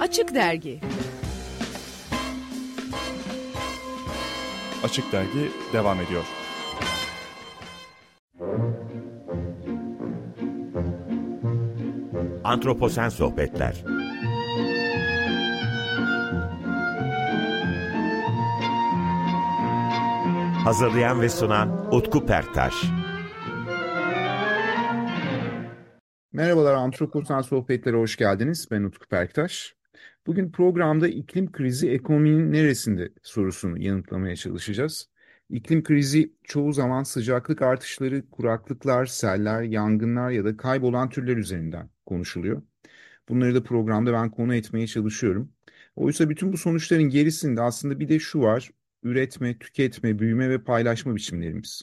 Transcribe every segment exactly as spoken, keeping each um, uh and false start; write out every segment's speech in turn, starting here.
Açık Dergi. Açık Dergi devam ediyor. Antroposen Sohbetler. Hazırlayan ve sunan Utku Perktaş. Merhabalar, Antroposen Sohbetlere hoş geldiniz. Ben Utku Perktaş. Bugün programda iklim krizi ekonominin neresinde sorusunu yanıtlamaya çalışacağız. İklim krizi çoğu zaman sıcaklık artışları, kuraklıklar, seller, yangınlar ya da kaybolan türler üzerinden konuşuluyor. Bunları da programda ben konu etmeye çalışıyorum. Oysa bütün bu sonuçların gerisinde aslında bir de şu var: üretme, tüketme, büyüme ve paylaşma biçimlerimiz.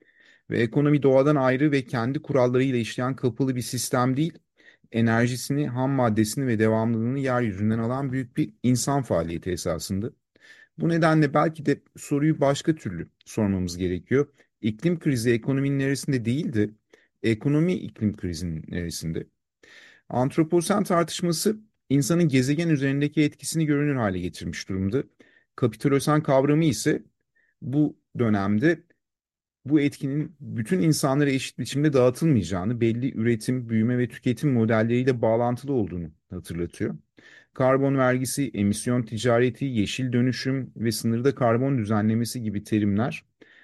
Ve ekonomi doğadan ayrı ve kendi kurallarıyla işleyen kapalı bir sistem değil, enerjisini, ham maddesini ve devamlılığını yeryüzünden alan büyük bir insan faaliyeti esasında. Bu nedenle belki de soruyu başka türlü sormamız gerekiyor. İklim krizi ekonominin neresinde değil de ekonomi iklim krizinin neresinde? Antroposen tartışması insanın gezegen üzerindeki etkisini görünür hale getirmiş durumda. Kapitalosen kavramı ise bu dönemde bu etkinin bütün insanlara eşit biçimde dağıtılmayacağını, belli üretim, büyüme ve tüketim modelleriyle bağlantılı olduğunu hatırlatıyor. Karbon vergisi, emisyon ticareti, yeşil dönüşüm ve sınırda karbon düzenlemesi gibi terimler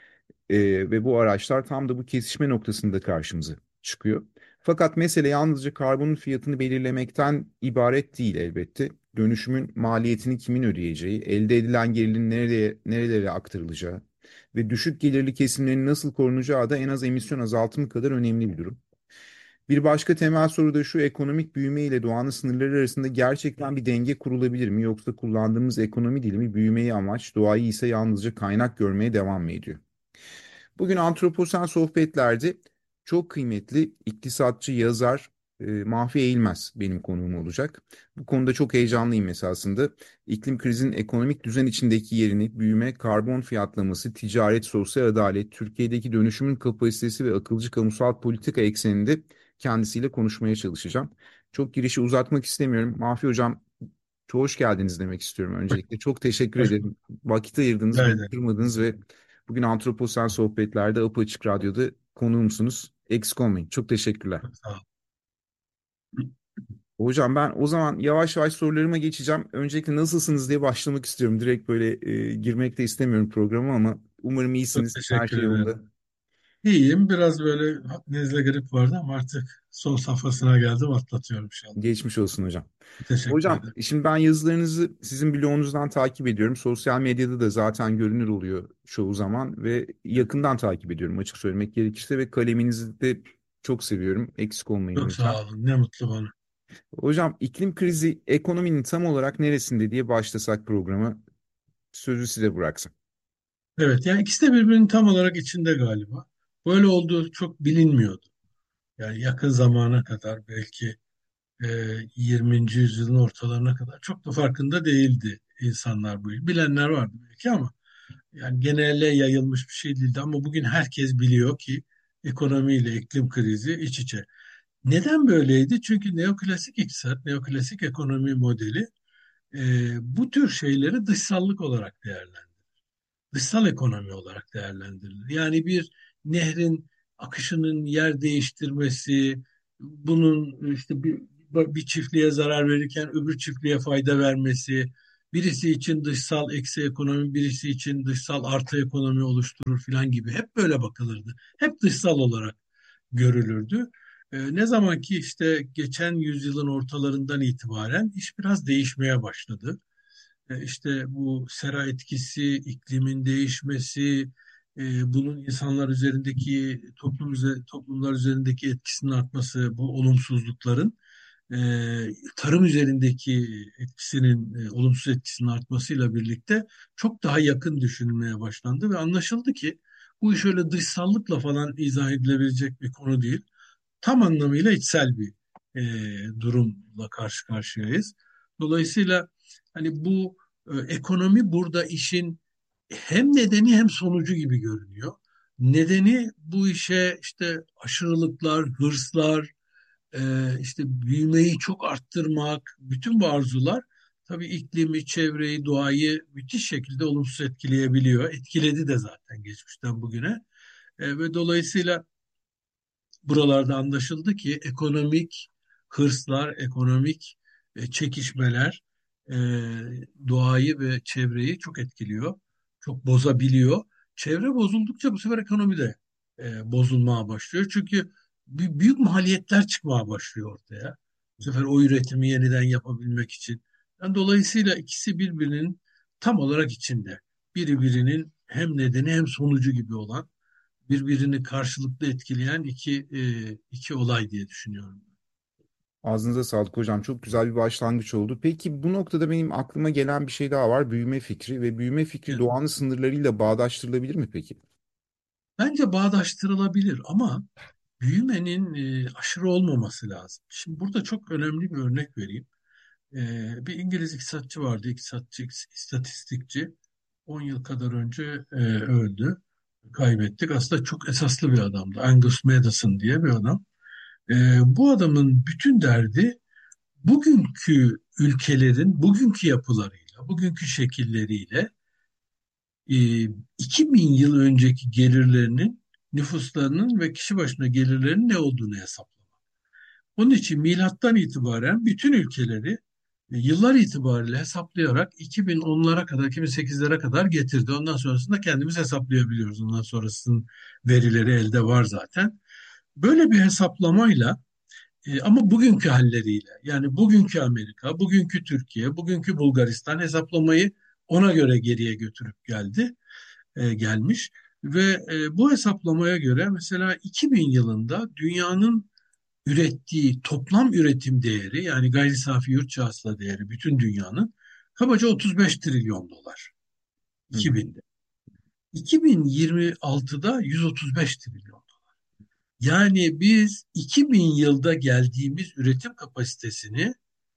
e, ve bu araçlar tam da bu kesişme noktasında karşımıza çıkıyor. Fakat mesele yalnızca karbonun fiyatını belirlemekten ibaret değil elbette. Dönüşümün maliyetini kimin ödeyeceği, elde edilen gelirin nereye, nerelere aktarılacağı ve düşük gelirli kesimlerin nasıl korunacağı da en az emisyon azaltımı kadar önemli bir durum. Bir başka temel soru da şu: ekonomik büyüme ile doğanın sınırları arasında gerçekten bir denge kurulabilir mi? Yoksa kullandığımız ekonomi dilimi büyümeyi amaç, doğayı ise yalnızca kaynak görmeye devam mı ediyor? Bugün Antroposen Sohbetler'de çok kıymetli iktisatçı, yazar e, Mahfi Eğilmez benim konuğum olacak. Bu konuda çok heyecanlıyım esasında. İklim krizinin ekonomik düzen içindeki yerini, büyüme, karbon fiyatlaması, ticaret, sosyal adalet, Türkiye'deki dönüşümün kapasitesi ve akılcı kamusal politika ekseninde kendisiyle konuşmaya çalışacağım. Çok girişi uzatmak istemiyorum. Mahfi Hocam, çok hoş geldiniz demek istiyorum öncelikle. Çok teşekkür Hoş ederim. bulduk. Vakit ayırdınız, Rica beni ederim. kırmadınız ve bugün Antroposen Sohbetler'de Apaçık Radyo'da konuğumsunuz. Eksik olmayın. Çok teşekkürler. Çok sağ olun. Hocam, ben o zaman yavaş yavaş sorularıma geçeceğim. Öncelikle nasılsınız diye başlamak istiyorum. Direkt böyle e, girmek de istemiyorum programa ama umarım Çok iyisiniz. Her teşekkür şey yolunda. ederim. İyiyim. Biraz böyle nezle grip vardı ama artık son safhasına geldim. Atlatıyorum inşallah. Geçmiş olsun hocam. Teşekkür Hocam, ederim. şimdi ben yazılarınızı sizin blogunuzdan takip ediyorum. Sosyal medyada da zaten görünür oluyor çoğu zaman ve yakından takip ediyorum açık söylemek gerekirse ve kaleminizi de çok seviyorum. Eksik olmayın Çok lütfen. sağ olun. Ne mutlu bana. Hocam, iklim krizi ekonominin tam olarak neresinde diye başlasak programa, sözü size bıraksın. Evet, yani ikisi de birbirinin tam olarak içinde galiba. Böyle olduğu çok bilinmiyordu. Yani yakın zamana kadar belki e, yirminci yüzyılın ortalarına kadar çok da farkında değildi insanlar bu. Bilenler vardı belki ama yani genele yayılmış bir şey değildi. Ama bugün herkes biliyor ki ekonomiyle iklim krizi iç içe. Neden böyleydi? Çünkü neoklasik iktisat, neoklasik ekonomi modeli e, bu tür şeyleri dışsallık olarak değerlendirir. Dışsal ekonomi olarak değerlendirilir. Yani bir nehrin akışının yer değiştirmesi, bunun işte bir, bir çiftliğe zarar verirken öbür çiftliğe fayda vermesi, birisi için dışsal eksi ekonomi, birisi için dışsal artı ekonomi oluşturur filan gibi hep böyle bakılırdı. Hep dışsal olarak görülürdü. E, ne zaman ki işte geçen yüzyılın ortalarından itibaren iş biraz değişmeye başladı. E, işte bu sera etkisi, iklimin değişmesi, e, bunun insanlar üzerindeki toplum üze- toplumlar üzerindeki etkisinin artması, bu olumsuzlukların e, tarım üzerindeki etkisinin e, olumsuz etkisinin artmasıyla birlikte çok daha yakın düşünülmeye başlandı ve anlaşıldı ki bu iş öyle dışsallıkla falan izah edilebilecek bir konu değil. Tam anlamıyla içsel bir e, durumla karşı karşıyayız. Dolayısıyla hani bu e, ekonomi burada işin hem nedeni hem sonucu gibi görünüyor. Nedeni bu işe işte aşırılıklar, hırslar, e, işte büyümeyi çok arttırmak, bütün bu arzular. tabii iklimi, çevreyi, doğayı müthiş şekilde olumsuz etkileyebiliyor. Etkiledi de zaten geçmişten bugüne. E, ve dolayısıyla buralarda anlaşıldı ki ekonomik hırslar, ekonomik e, çekişmeler e, doğayı ve çevreyi çok etkiliyor, çok bozabiliyor. Çevre bozuldukça bu sefer ekonomi de e, bozulmaya başlıyor. Çünkü bü- büyük maliyetler çıkmaya başlıyor ortaya. Bu sefer o üretimi yeniden yapabilmek için. Yani dolayısıyla ikisi birbirinin tam olarak içinde. Biri birinin hem nedeni hem sonucu gibi olan birbirini karşılıklı etkileyen iki e, iki olay diye düşünüyorum. Ağzınıza sağlık hocam. Çok güzel bir başlangıç oldu. Peki bu noktada benim aklıma gelen bir şey daha var. Büyüme fikri ve büyüme fikri Evet. doğanın sınırlarıyla bağdaştırılabilir mi peki? Bence bağdaştırılabilir ama büyümenin e, aşırı olmaması lazım. Şimdi burada çok önemli bir örnek vereyim. E, bir İngiliz iktisatçı vardı, iktisatçı, istatistikçi. on yıl kadar önce e, öldü. Kaybettik. Aslında çok esaslı bir adamdı. Angus Maddison diye bir adam. E, bu adamın bütün derdi bugünkü ülkelerin bugünkü yapılarıyla, bugünkü şekilleriyle e, iki bin yıl önceki gelirlerinin, nüfuslarının ve kişi başına gelirlerinin ne olduğunu hesaplamak. Onun için milattan itibaren bütün ülkeleri e, yıllar itibariyle hesaplayarak iki bin onlara kadar, iki bin sekizlere kadar getirdi. Ondan sonrasında kendimiz hesaplayabiliyoruz. Ondan sonrasının verileri elde var zaten. Böyle bir hesaplamayla e, ama bugünkü halleriyle yani bugünkü Amerika, bugünkü Türkiye, bugünkü Bulgaristan hesaplamayı ona göre geriye götürüp geldi, e, gelmiş ve e, bu hesaplamaya göre mesela iki bin yılında dünyanın ürettiği toplam üretim değeri yani gayri safi yurt hasıla değeri bütün dünyanın kabaca otuz beş trilyon dolar Hı hı. iki binde. iki bin yirmi altıda yüz otuz beş trilyon. Yani biz iki bin yılda geldiğimiz üretim kapasitesinin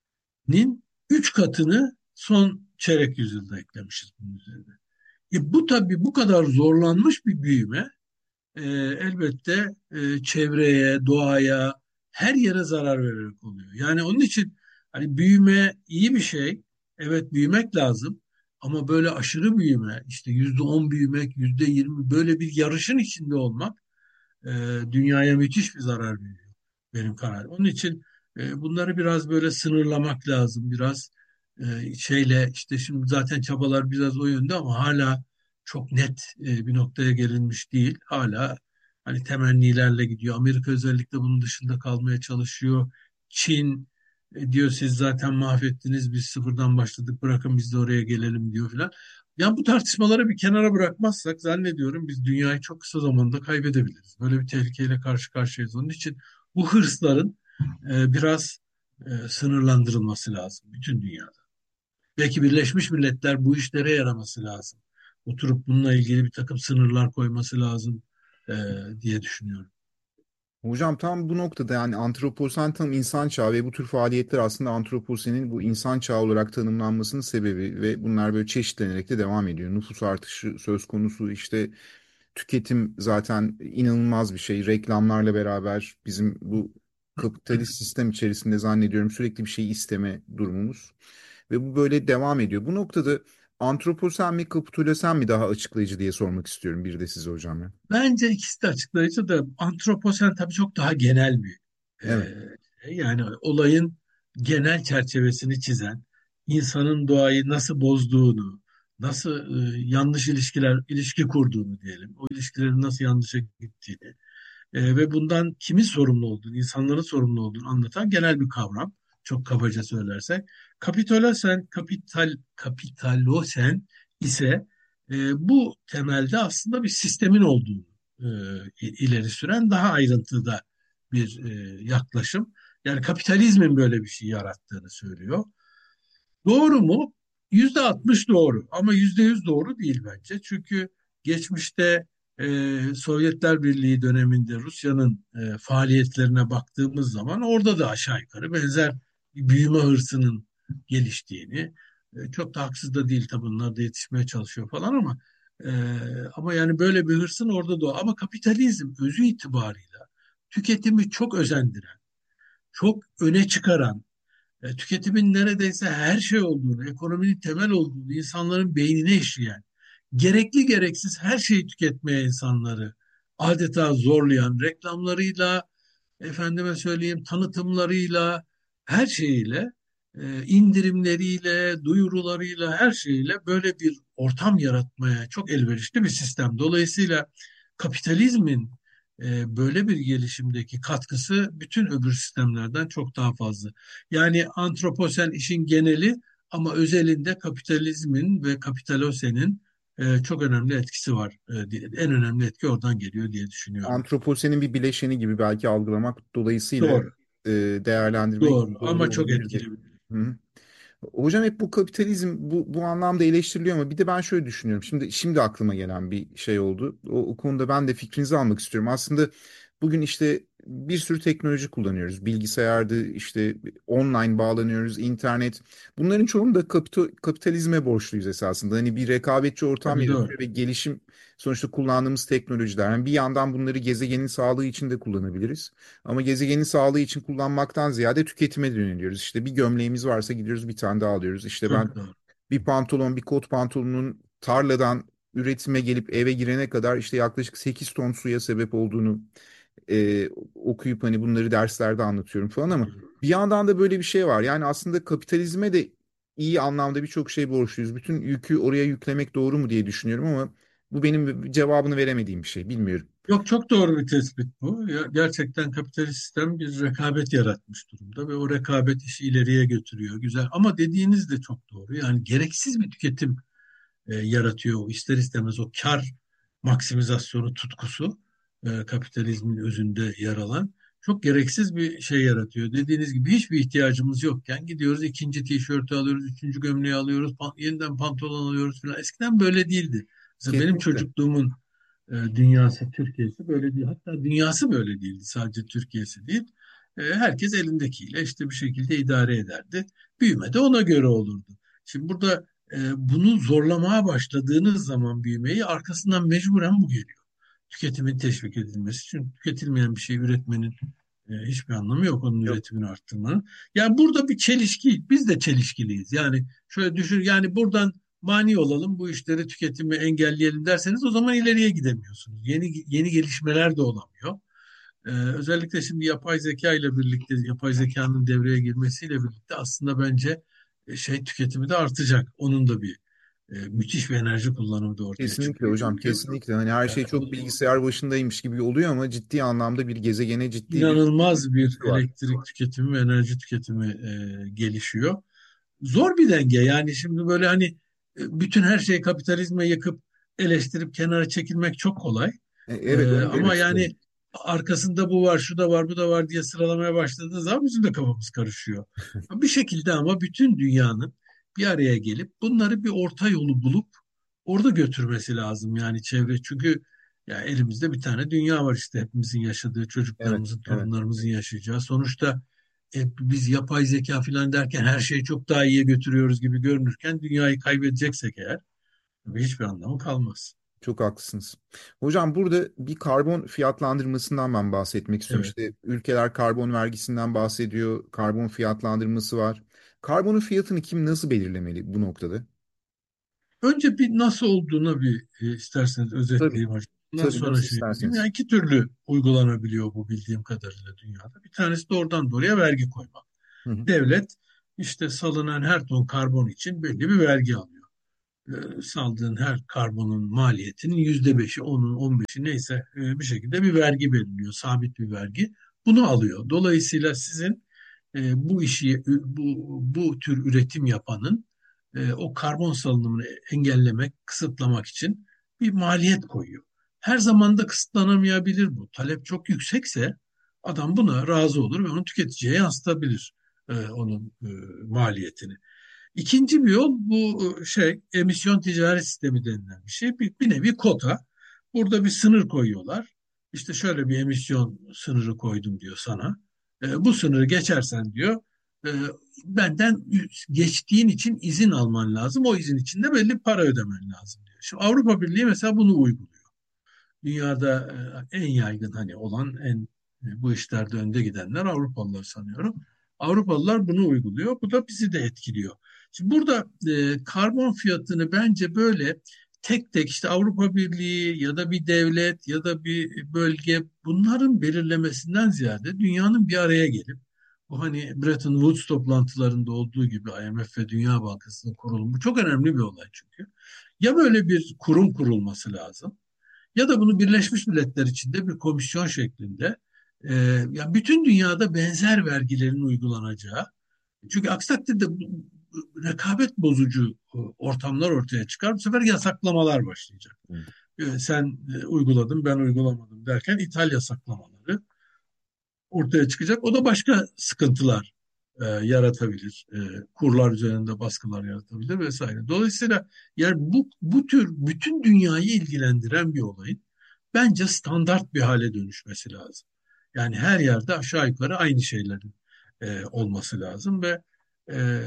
üç katını son çeyrek yüzyılda eklemişiz bunun üzerine. E bu tabii bu kadar zorlanmış bir büyüme e, elbette e, çevreye, doğaya, her yere zarar vererek oluyor. Yani onun için hani büyüme iyi bir şey. Evet büyümek lazım. Ama böyle aşırı büyüme, işte yüzde on büyümek, yüzde yirmi böyle bir yarışın içinde olmak e, dünyaya müthiş bir zarar veriyor benim kararım. Onun için e, bunları biraz böyle sınırlamak lazım. Biraz e, şeyle işte şimdi zaten çabalar biraz o yönde ama hala çok net e, bir noktaya gelinmiş değil. Hala hani temennilerle gidiyor. Amerika özellikle bunun dışında kalmaya çalışıyor. Çin e, diyor siz zaten mahvettiniz biz sıfırdan başladık bırakın biz de oraya gelelim diyor filan. Yani bu tartışmaları bir kenara bırakmazsak zannediyorum biz dünyayı çok kısa zamanda kaybedebiliriz. Böyle bir tehlikeyle karşı karşıyayız. Onun için bu hırsların e, biraz e, sınırlandırılması lazım bütün dünyada. Belki Birleşmiş Milletler bu işlere yaraması lazım. Oturup bununla ilgili bir takım sınırlar koyması lazım e, diye düşünüyorum. Hocam tam bu noktada yani antroposen tam insan çağı ve bu tür faaliyetler aslında antroposenin bu insan çağı olarak tanımlanmasının sebebi ve bunlar böyle çeşitlenerek de devam ediyor. Nüfus artışı söz konusu işte tüketim zaten inanılmaz bir şey. Reklamlarla beraber bizim bu kapitalist sistem içerisinde zannediyorum sürekli bir şey isteme durumumuz. Ve bu böyle devam ediyor. Bu noktada antroposen mi kapitülosen mi daha açıklayıcı diye sormak istiyorum bir de size hocam ya. Bence ikisi de açıklayıcı da antroposen tabii çok daha genel bir Evet. e, yani olayın genel çerçevesini çizen, insanın doğayı nasıl bozduğunu, nasıl e, yanlış ilişkiler ilişki kurduğunu diyelim, o ilişkilerin nasıl yanlışa gittiğini e, ve bundan kimin sorumlu olduğunu, insanların sorumlu olduğunu anlatan genel bir kavram. Çok kabaca söylersek. Kapitalosen, kapital, kapitalosen ise e, bu temelde aslında bir sistemin olduğunu e, ileri süren daha ayrıntıda bir e, yaklaşım. Yani kapitalizmin böyle bir şey yarattığını söylüyor. Doğru mu? Yüzde altmış doğru ama yüzde yüz doğru değil bence. Çünkü geçmişte e, Sovyetler Birliği döneminde Rusya'nın e, faaliyetlerine baktığımız zaman orada da aşağı yukarı benzer bir büyüme hırsının geliştiğini, e, çok da haksız da değil tabii bunlar da yetişmeye çalışıyor falan ama e, ama yani böyle bir hırsın orada da ama kapitalizm özü itibarıyla tüketimi çok özendiren, çok öne çıkaran e, tüketimin neredeyse her şey olduğunu, ekonominin temel olduğunu, insanların beynine işleyen, gerekli gereksiz her şeyi tüketmeye insanları adeta zorlayan, reklamlarıyla, efendime söyleyeyim tanıtımlarıyla, her şeyiyle, e, indirimleriyle, duyurularıyla, her şeyle böyle bir ortam yaratmaya çok elverişli bir sistem. Dolayısıyla kapitalizmin e, böyle bir gelişimdeki katkısı bütün öbür sistemlerden çok daha fazla. Yani antroposen işin geneli ama özelinde kapitalizmin ve kapitalosenin e, çok önemli etkisi var. E, diye- en önemli etki oradan geliyor diye düşünüyorum. Antroposenin bir bileşeni gibi belki algılamak dolayısıyla Doğru, e, değerlendirmek doğru doğru ama çok olabilir diye. etkili. Hı hı. Hocam hep bu kapitalizm bu, bu anlamda eleştiriliyor ama bir de ben şöyle düşünüyorum. Şimdi şimdi aklıma gelen bir şey oldu. O, o konuda ben de fikrinizi almak istiyorum. Aslında bugün işte bir sürü teknoloji kullanıyoruz. Bilgisayardı, işte online bağlanıyoruz, internet. Bunların çoğunu da kapito- kapitalizme borçluyuz esasında. Hani bir rekabetçi ortam Tabii yaratıyor doğru. ve gelişim sonuçta kullandığımız teknolojiler. Yani bir yandan bunları gezegenin sağlığı için de kullanabiliriz. Ama gezegenin sağlığı için kullanmaktan ziyade tüketime yöneliyoruz. İşte bir gömleğimiz varsa gidiyoruz bir tane daha alıyoruz. İşte ben Çok doğru. bir pantolon, bir kot pantolonun tarladan üretime gelip eve girene kadar işte yaklaşık sekiz ton suya sebep olduğunu e, okuyup hani bunları derslerde anlatıyorum falan ama bir yandan da böyle bir şey var. Yani aslında kapitalizme de iyi anlamda birçok şey borçluyuz. Bütün yükü oraya yüklemek doğru mu diye düşünüyorum ama bu benim cevabını veremediğim bir şey. Bilmiyorum. Yok çok doğru bir tespit bu. Ya, gerçekten kapitalist sistem bir rekabet yaratmış durumda ve o rekabet işi ileriye götürüyor. Güzel ama dediğiniz de çok doğru. Yani gereksiz bir tüketim e, yaratıyor. O ister istemez o kar maksimizasyonu tutkusu e, kapitalizmin özünde yer alan çok gereksiz bir şey yaratıyor. Dediğiniz gibi hiçbir ihtiyacımız yokken gidiyoruz ikinci tişörtü alıyoruz, üçüncü gömleği alıyoruz, pan- yeniden pantolon alıyoruz falan. Eskiden böyle değildi. Mesela benim Kesinlikle. çocukluğumun e, dünyası, Türkiye'si böyle değil. Hatta dünyası böyle değildi. Sadece Türkiye'si değil. E, herkes elindekiyle işte bir şekilde idare ederdi. Büyüme de ona göre olurdu. Şimdi burada e, bunu zorlamaya başladığınız zaman büyümeyi arkasından mecburen bu geliyor. Tüketimin teşvik edilmesi. Çünkü tüketilmeyen bir şey üretmenin e, hiçbir anlamı yok onun Yok. üretimini arttırmanın. Yani burada bir çelişki, biz de çelişkiliyiz. Yani şöyle düşün, yani buradan mani olalım, bu işleri tüketimi engelleyelim derseniz o zaman ileriye gidemiyorsunuz. Yeni yeni gelişmeler de olamıyor. Ee, özellikle şimdi yapay zeka ile birlikte, yapay zekanın devreye girmesiyle birlikte aslında bence e, şey tüketimi de artacak. Onun da bir e, müthiş bir enerji kullanımı da ortaya Kesinlikle çıkıyor hocam, çünkü. kesinlikle. Hani her Yani şey çok bunun bilgisayar başındaymış gibi oluyor ama ciddi anlamda bir gezegene ciddi bir inanılmaz bir etkisi var. elektrik tüketimi ve enerji tüketimi e, gelişiyor. Zor bir denge yani şimdi böyle hani e, bütün her şeyi kapitalizme yakıp eleştirip kenara çekilmek çok kolay. E, evet, Ee, onu demek ama istiyorum. yani arkasında bu var, şu da var, bu da var diye sıralamaya başladığınız zaman bizim de kafamız karışıyor. Bir şekilde ama bütün dünyanın bir araya gelip bunları bir orta yolu bulup orada götürmesi lazım yani çevre. Çünkü ya elimizde bir tane dünya var işte hepimizin yaşadığı, Evet, çocuklarımızın, evet. torunlarımızın yaşayacağı. Sonuçta e, biz yapay zeka falan derken her şeyi çok daha iyiye götürüyoruz gibi görünürken dünyayı kaybedeceksek eğer tabii hiçbir anlamı kalmaz. Çok haklısınız. Hocam burada bir karbon fiyatlandırmasından ben bahsetmek istiyorum. Evet. İşte ülkeler karbon vergisinden bahsediyor. Karbon fiyatlandırması var. Karbonun fiyatını kim nasıl belirlemeli bu noktada? Önce bir nasıl olduğuna bir e, isterseniz Tabii. özetleyeyim hocam. Ondan Tabii, sonra nasıl şey diyeyim. Yani isterseniz. iki türlü uygulanabiliyor bu bildiğim kadarıyla dünyada. Bir tanesi doğrudan doğruya vergi koymak. Hı hı. Devlet işte salınan her ton karbon için belli bir vergi alıyor. E, saldığın her karbonun maliyetinin yüzde beşi, onun, on beşi neyse e, bir şekilde bir vergi belirliyor. Sabit bir vergi. Bunu alıyor. Dolayısıyla sizin e, bu işi bu bu tür üretim yapanın e, o karbon salınımını engellemek, kısıtlamak için bir maliyet koyuyor. Her zaman da kısıtlanamayabilir bu. Talep çok yüksekse adam buna razı olur ve onu tüketiciye yansıtabilir e, onun e, maliyetini. İkinci bir yol bu e, şey emisyon ticaret sistemi denilen bir şey. Bir, bir nevi kota. Burada bir sınır koyuyorlar. İşte şöyle bir emisyon sınırı koydum diyor sana. E, bu sınırı geçersen diyor e, benden geçtiğin için izin alman lazım. O izin için de belli para ödemen lazım diyor. Şimdi Avrupa Birliği mesela bunu uyguluyor. Dünyada e, en yaygın hani olan en e, bu işlerde önde gidenler Avrupalılar sanıyorum. Avrupalılar bunu uyguluyor. Bu da bizi de etkiliyor. Şimdi burada e, karbon fiyatını bence böyle tek tek işte Avrupa Birliği ya da bir devlet ya da bir bölge bunların belirlemesinden ziyade dünyanın bir araya gelip bu hani Bretton Woods toplantılarında olduğu gibi I M F ve Dünya Bankası'nın kurulumu bu çok önemli bir olay çünkü. Ya böyle bir kurum kurulması lazım ya da bunu Birleşmiş Milletler içinde bir komisyon şeklinde e, ya bütün dünyada benzer vergilerin uygulanacağı. Çünkü aksi takdirde bu- bu rekabet bozucu e, ortamlar ortaya çıkar. Bu sefer yasaklamalar başlayacak. Hı. E, sen e, uyguladın, ben uygulamadım derken ithal yasaklamaları ortaya çıkacak. O da başka sıkıntılar e, yaratabilir. E, kurlar üzerinde baskılar yaratabilir vesaire. Dolayısıyla yani bu, bu tür bütün dünyayı ilgilendiren bir olayın bence standart bir hale dönüşmesi lazım. Yani her yerde aşağı yukarı aynı şeylerin e, olması lazım ve e,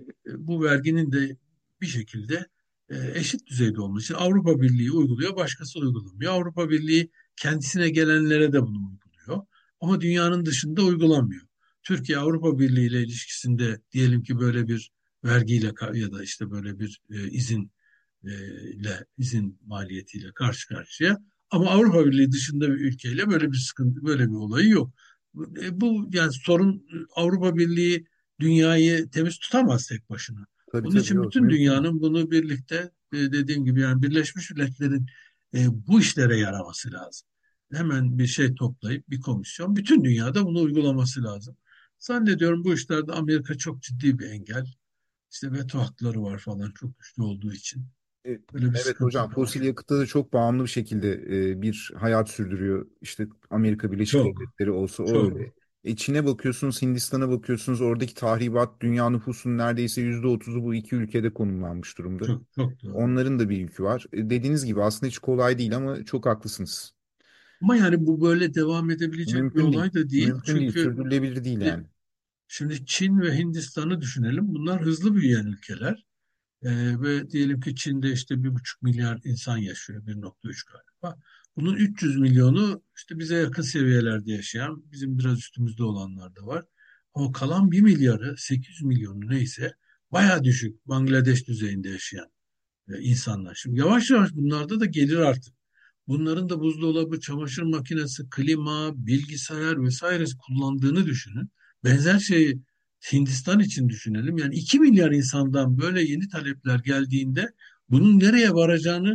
bu verginin de bir şekilde e, eşit düzeyde olması için Avrupa Birliği uyguluyor, başkası uygulamıyor. Avrupa Birliği kendisine gelenlere de bunu uyguluyor. Ama dünyanın dışında uygulamıyor. Türkiye Avrupa Birliği ile ilişkisinde diyelim ki böyle bir vergiyle ya da işte böyle bir e, izin e, ile izin maliyetiyle karşı karşıya. Ama Avrupa Birliği dışında bir ülkeyle böyle bir sıkıntı, böyle bir olayı yok. E, bu yani sorun e, Avrupa Birliği dünyayı temiz tutamaz tek başına. Tabii Onun tabii, için yok, bütün mümkün değil. dünyanın bunu birlikte e, dediğim gibi yani Birleşmiş Milletler'in e, bu işlere yaraması lazım. Hemen bir şey toplayıp bir komisyon bütün dünyada bunu uygulaması lazım. Zannediyorum bu işlerde Amerika çok ciddi bir engel. İşte veto hakları var falan çok güçlü olduğu için. E, Böyle bir Evet sıkıntı hocam, da var. fosil yakıtta da çok bağımlı bir şekilde e, bir hayat sürdürüyor. İşte Amerika Birleşik Çok, Devletleri olsa o çok, öyle. E, Çin'e bakıyorsunuz, Hindistan'a bakıyorsunuz, oradaki tahribat dünya nüfusunun neredeyse yüzde otuzu bu iki ülkede konumlanmış durumda. çok, çok doğru. Onların da bir yükü var. E, dediğiniz gibi aslında hiç kolay değil ama çok haklısınız. Ama yani bu böyle devam edebilecek bir Mümkün değil. olay da değil. Mümkün değil. Çünkü Sürdürülebilir değil şimdi, yani. şimdi Çin ve Hindistan'ı düşünelim. Bunlar hızlı büyüyen ülkeler. Ee, ve diyelim ki Çin'de işte bir buçuk milyar insan yaşıyor. bir nokta üç galiba. Bunun üç yüz milyonu işte bize yakın seviyelerde yaşayan, bizim biraz üstümüzde olanlar da var. Ama kalan bir milyarı, sekiz yüz milyonu neyse bayağı düşük. Bangladeş düzeyinde yaşayan e, insanlar. Şimdi yavaş yavaş bunlarda da gelir artık. Bunların da buzdolabı, çamaşır makinesi, klima, bilgisayar vesaire kullandığını düşünün. Benzer şeyi Hindistan için düşünelim. Yani iki milyar insandan böyle yeni talepler geldiğinde bunun nereye varacağını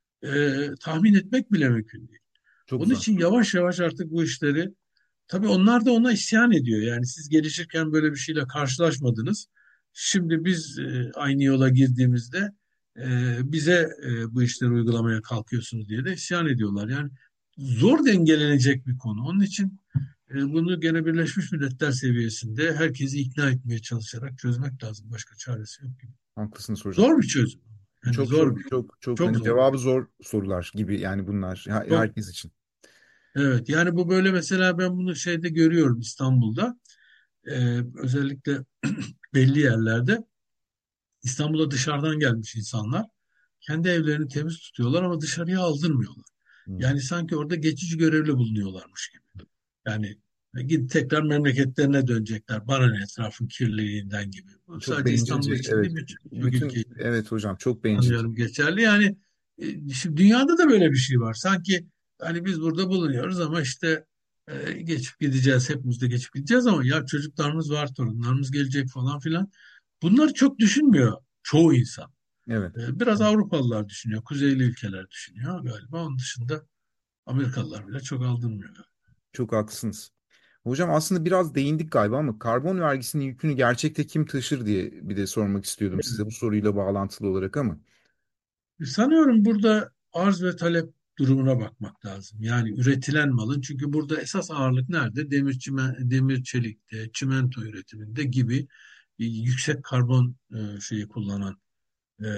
e, tahmin etmek bile mümkün değil. Çok Onun zor. için yavaş yavaş artık bu işleri tabii onlar da ona isyan ediyor. Yani siz gelişirken böyle bir şeyle karşılaşmadınız. Şimdi biz e, aynı yola girdiğimizde e, bize e, bu işleri uygulamaya kalkıyorsunuz diye de isyan ediyorlar. Yani zor dengelenecek bir konu. Onun için e, bunu gene Birleşmiş Milletler seviyesinde herkesi ikna etmeye çalışarak çözmek lazım. Başka çaresi yok gibi. Haklısınız hocam. Zor bir çözüm. Yani Çok zor zor, bir yol. çok çok Çok hani zor bir cevabı yol. zor sorular gibi yani bunlar her- Çok. herkes için. Evet. Yani bu böyle mesela ben bunu şeyde görüyorum İstanbul'da. Ee, özellikle belli yerlerde İstanbul'a dışarıdan gelmiş insanlar kendi evlerini temiz tutuyorlar ama dışarıya aldırmıyorlar. Hmm. Yani sanki orada geçici görevli bulunuyorlarmış gibi. Yani e, gidip tekrar memleketlerine dönecekler. Bana ne etrafın kirliliğinden gibi. Bu Çok sadece İstanbul bencilce, için evet. değil, bütün, birçok ülke Bütün, için evet hocam, çok bencilce. sanıyorum geçerli. Yani e, şimdi dünyada da böyle bir şey var. Sanki hani biz burada bulunuyoruz ama işte e, geçip gideceğiz. Hepimiz de geçip gideceğiz ama ya çocuklarımız var, torunlarımız gelecek falan filan. Bunları çok düşünmüyor çoğu insan. Evet. E, biraz Avrupalılar düşünüyor, kuzeyli ülkeler düşünüyor galiba. Onun dışında Amerikalılar bile çok aldırmıyor. Çok haklısınız. Hocam aslında biraz değindik galiba ama karbon vergisinin yükünü gerçekte kim taşır diye bir de sormak istiyordum size bu soruyla bağlantılı olarak ama. Sanıyorum burada arz ve talep durumuna bakmak lazım. Yani üretilen malın çünkü burada esas ağırlık nerede? Demir, çimen, demir çelikte, çimento üretiminde gibi e, yüksek karbon e, şeyi kullanan e,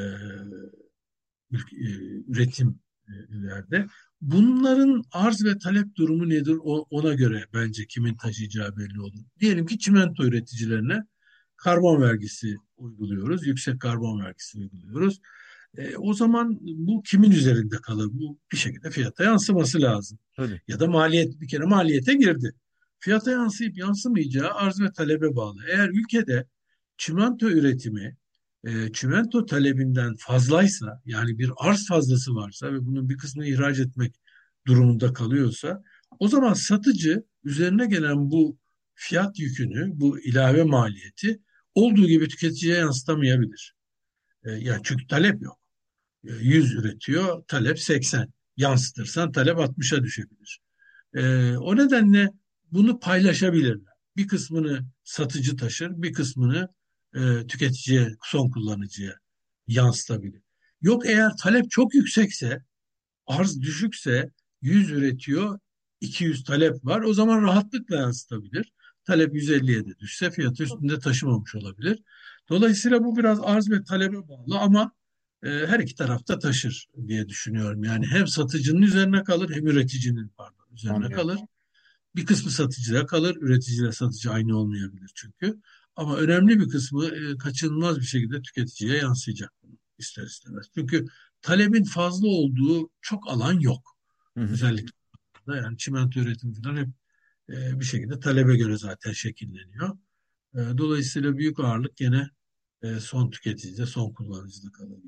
ülke- e, üretimlerde. Bunların arz ve talep durumu nedir? O, ona göre bence kimin taşıyacağı belli olur. Diyelim ki çimento üreticilerine karbon vergisi uyguluyoruz, yüksek karbon vergisi uyguluyoruz. E, o zaman bu kimin üzerinde kalır? Bu bir şekilde fiyata yansıması lazım. Tabii. Ya da maliyet bir kere maliyete girdi. fiyata yansıyıp yansımayacağı arz ve talebe bağlı. Eğer ülkede çimento üretimi e, çimento talebinden fazlaysa, yani bir arz fazlası varsa ve bunun bir kısmını ihraç etmek durumunda kalıyorsa, o zaman satıcı üzerine gelen bu fiyat yükünü, bu ilave maliyeti olduğu gibi tüketiciye yansıtamayabilir. E, yani çünkü talep yok. E, yüz üretiyor, talep seksen. Yansıtırsan talep altmışa düşebilir. E, o nedenle bunu paylaşabilirler. Bir kısmını satıcı taşır, bir kısmını e, tüketiciye, son kullanıcıya yansıtabilir. Yok, eğer talep çok yüksekse, arz düşükse, yüz üretiyor, iki yüz talep var. O zaman rahatlıkla yansıtabilir. Talep yüz elliye de düşse fiyatı üstünde taşımamış olabilir. Dolayısıyla bu biraz arz ve talebe bağlı ama e, her iki tarafta taşır diye düşünüyorum. Yani hem satıcının üzerine kalır hem üreticinin, pardon, üzerine Anlıyorum. kalır. Bir kısmı satıcıda kalır. Üreticiyle satıcı aynı olmayabilir çünkü. Ama önemli bir kısmı e, kaçınılmaz bir şekilde tüketiciye yansıyacak bunu ister istemez. Çünkü talebin fazla olduğu çok alan yok. Hı hı. Özellikle da yani çimento üretimi falan hep e, bir şekilde talebe göre zaten şekilleniyor. E, dolayısıyla büyük ağırlık gene e, son tüketicide, son kullanıcıda kalıyor.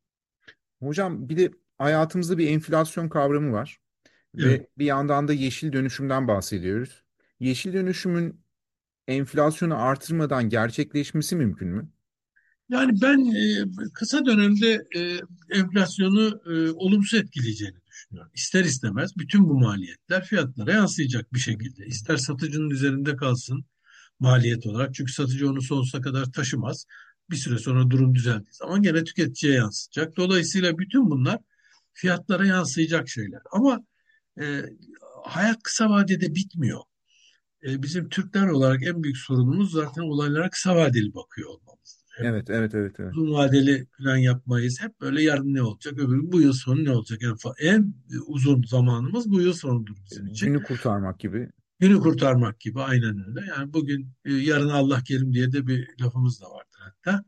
Hocam bir de hayatımızda bir enflasyon kavramı var Evet. ve bir yandan da yeşil dönüşümden bahsediyoruz. Yeşil dönüşümün enflasyonu artırmadan gerçekleşmesi mümkün mü? Yani ben e, kısa dönemde e, enflasyonu e, olumsuz etkileyeceğini düşünüyorum. İster istemez bütün bu maliyetler fiyatlara yansıyacak bir şekilde. İster satıcının üzerinde kalsın maliyet olarak. Çünkü satıcı onu sonsuza kadar taşımaz. Bir süre sonra durum düzeldiği zaman gene tüketiciye yansıyacak. Dolayısıyla bütün bunlar fiyatlara yansıyacak şeyler. Ama e, hayat kısa vadede bitmiyor. E, bizim Türkler olarak en büyük sorunumuz zaten olaylara kısa vadeli bakıyor olmamızdır. Hep Evet, evet, evet, evet. uzun vadeli plan yapmayız. Hep böyle yarın ne olacak, öbür bu yıl sonu ne olacak? En, fa- en uzun zamanımız bu yıl sonudur bizim için. Günü kurtarmak gibi. Günü kurtarmak gibi, aynen öyle. Yani bugün e, yarın Allah kerim diye de bir lafımız da vardır hatta.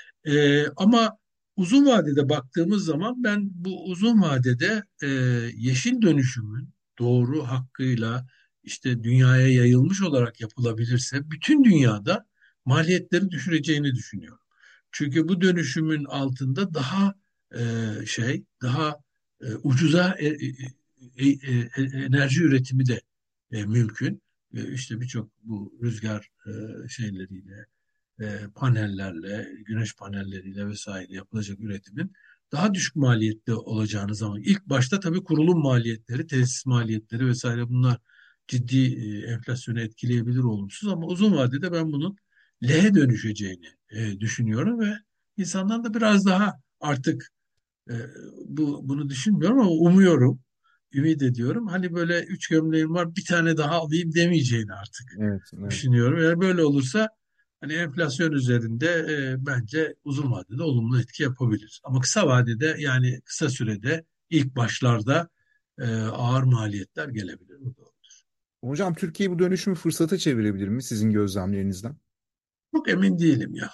E, ama uzun vadede baktığımız zaman ben bu uzun vadede e, yeşil dönüşümün doğru hakkıyla işte dünyaya yayılmış olarak yapılabilirse bütün dünyada maliyetleri düşüreceğini düşünüyorum. Çünkü bu dönüşümün altında daha e, şey, daha e, ucuza e, e, e, e, e, enerji üretimi de e, mümkün. E, işte birçok bu rüzgar e, şeyleriyle, e, panellerle, güneş panelleriyle vesaire yapılacak üretimin daha düşük maliyetli olacağını zaman ilk başta tabii kurulum maliyetleri, tesis maliyetleri vesaire bunlar ciddi e, enflasyonu etkileyebilir olumsuz ama uzun vadede ben bunun lehe dönüşeceğini e, düşünüyorum ve insanlar da biraz daha artık e, bu bunu düşünmüyorum ama umuyorum, ümit ediyorum. Hani böyle üç gömleğim var bir tane daha alayım demeyeceğini artık Evet, evet. düşünüyorum. Eğer böyle olursa hani enflasyon üzerinde e, bence uzun vadede olumlu etki yapabilir. Ama kısa vadede yani kısa sürede ilk başlarda e, ağır maliyetler gelebilir. Bu doğru. Hocam Türkiye bu dönüşümü fırsata çevirebilir mi sizin gözlemlerinizden? Çok emin değilim ya.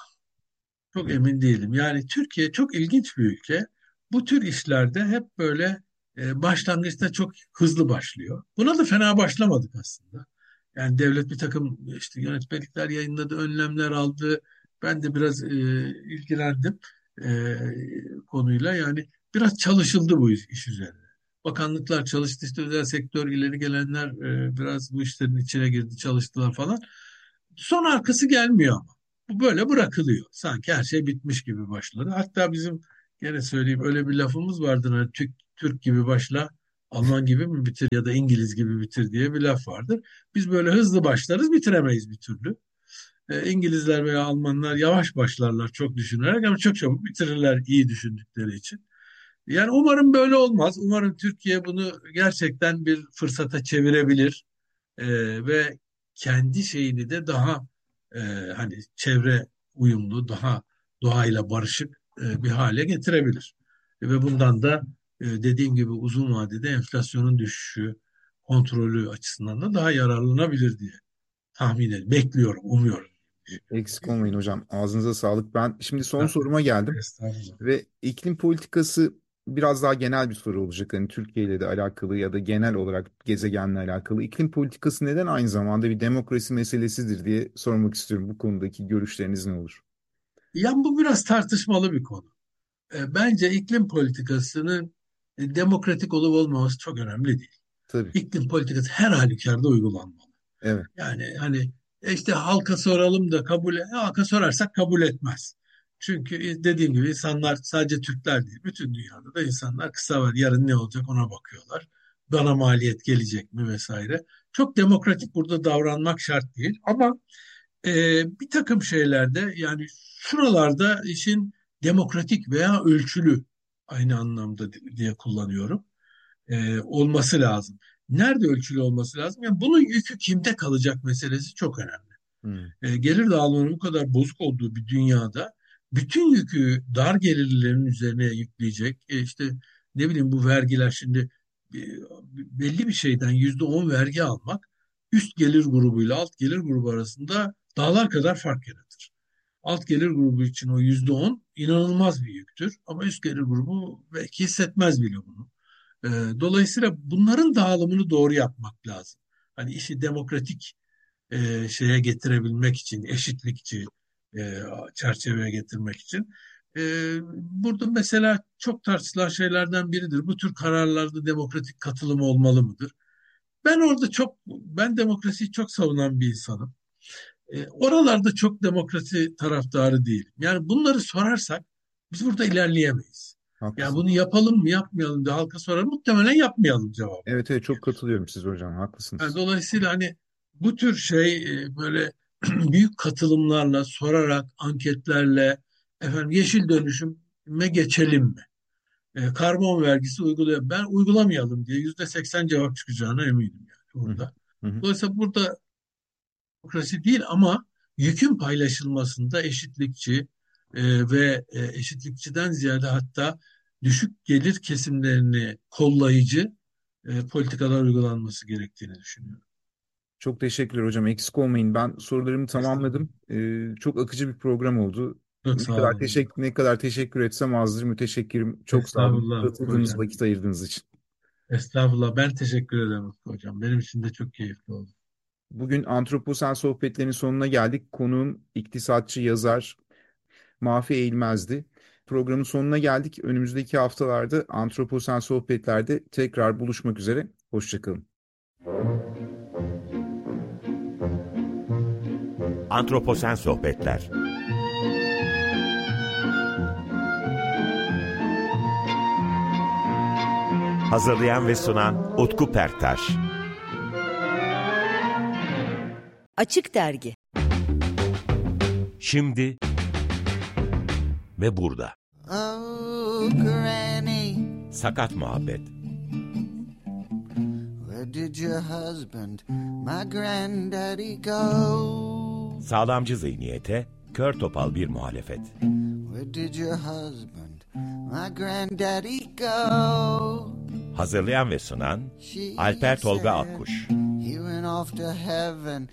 Çok Hı. emin değilim. Yani Türkiye çok ilginç bir ülke. Bu tür işlerde hep böyle e, başlangıçta çok hızlı başlıyor. Buna da fena başlamadık aslında. Yani devlet bir takım işte yönetmelikler yayınladı, önlemler aldı. Ben de biraz e, ilgilendim e, konuyla. Yani biraz çalışıldı bu iş, iş üzerine. Bakanlıklar çalıştı, işte özel sektör ileri gelenler e, biraz bu işlerin içine girdi, çalıştılar falan. Son arkası gelmiyor ama. Bu böyle bırakılıyor. Sanki her şey bitmiş gibi başladı. Hatta bizim gene söyleyeyim öyle bir lafımız vardır. Hani Türk, Türk gibi başla, Alman gibi mi bitir ya da İngiliz gibi bitir diye bir laf vardır. Biz böyle hızlı başlarız, bitiremeyiz bir türlü. E, İngilizler veya Almanlar yavaş başlarlar çok düşünerek ama çok çabuk bitirirler iyi düşündükleri için. Yani umarım böyle olmaz. Umarım Türkiye bunu gerçekten bir fırsata çevirebilir. E, ve kendi şeyini de daha e, hani çevre uyumlu, daha doğayla barışık e, bir hale getirebilir. E, ve bundan da e, dediğim gibi uzun vadede enflasyonun düşüşü kontrolü açısından da daha yararlanabilir diye tahmin ediyorum. Bekliyorum, umuyorum. Eksik olmayın hocam. Ağzınıza sağlık. Ben şimdi son Ha, soruma geldim. estağfurullah. Ve iklim politikası biraz daha genel bir soru olacak. Hani Türkiye ile de alakalı ya da genel olarak gezegenle alakalı. İklim politikası neden aynı zamanda bir demokrasi meselesidir diye sormak istiyorum. Bu konudaki görüşleriniz ne olur? Yani bu biraz tartışmalı bir konu. E, Bence iklim politikasının e, demokratik olup olmaması çok önemli değil. Tabii. İklim politikası her halükarda uygulanmalı. Evet. Yani hani e, işte halka soralım da kabul et, halka sorarsak kabul etmez. Çünkü e, dediğim gibi insanlar sadece Türkler değil, bütün dünyada da insanlar kısa var, yarın ne olacak ona bakıyorlar. Bana maliyet gelecek mi vesaire. Çok demokratik burada davranmak şart değil ama e, bir takım şeylerde yani şuralarda işin demokratik veya ölçülü aynı anlamda diye kullanıyorum e, olması lazım. Nerede ölçülü olması lazım? Yani bunun yükü kimde kalacak meselesi çok önemli. Hmm. E, gelir dağılımının bu kadar bozuk olduğu bir dünyada bütün yükü dar gelirlilerin üzerine yükleyecek. E, işte ne bileyim bu vergiler şimdi e, belli bir şeyden yüzde on vergi almak üst gelir grubuyla alt gelir grubu arasında dağlar kadar fark yaratır. Alt gelir grubu için o yüzde on inanılmaz bir yüktür ama üst gelir grubu belki hissetmez bile bunu. E, dolayısıyla bunların dağılımını doğru yapmak lazım. Hani işi demokratik e, şeye getirebilmek için, eşitlikçi e, çerçeveye getirmek için. E, Burada mesela çok tartışılan şeylerden biridir. Bu tür kararlarda demokratik katılım olmalı mıdır? Ben orada çok, ben demokrasiyi çok savunan bir insanım. E, oralarda çok demokrasi taraftarı değilim. Yani bunları sorarsak biz burada ilerleyemeyiz. Yani Haklısın. bunu yapalım mı yapmayalım diye halka sorar muhtemelen yapmayalım cevabı. Evet, evet, çok katılıyorum size hocam. Yani Haklısınız. dolayısıyla hani bu tür şey e, böyle büyük katılımlarla, sorarak, anketlerle efendim yeşil dönüşüme geçelim mi? E, karbon vergisi uygulayalım. Ben uygulamayalım diye yüzde seksen cevap çıkacağına eminim yani Hı hı. burada. Hı hı. Dolayısıyla burada demokrasi değil ama yükün paylaşılmasında eşitlikçi e, ve e, eşitlikçiden ziyade hatta düşük gelir kesimlerini kollayıcı e, politikalar uygulanması gerektiğini düşünüyorum. Çok teşekkürler hocam. Eksik olmayın. Ben sorularımı Estağfurullah. tamamladım. Ee, çok akıcı bir program oldu. Çok Ne sağ kadar olun hocam. teşekkür ne kadar teşekkür etsem azdır. Müteşekkirim. Çok sağ olun. Estağfurullah Katıldığınız, hocam. vakit ayırdığınız için. Estağfurullah. Ben teşekkür ederim hocam. Benim için de çok keyifli oldu. Bugün Antroposen sohbetlerinin sonuna geldik. Konuğum iktisatçı, yazar Mahfi Eğilmez'di. Programın sonuna geldik. Önümüzdeki haftalarda Antroposen sohbetlerde tekrar buluşmak üzere. Hoşçakalın. Antroposen Sohbetler. Hazırlayan ve sunan Utku Perktaş. Açık Dergi. Şimdi ve burada. Oh, Granny, Sakat Muhabbet. where did your husband, my granddaddy, go? Sağlamcı zihniyete, kör topal bir muhalefet. Where did your husband, my granddaddy, go? Hazırlayan ve sunan She Alper Tolga said Akkuş. he went off to heaven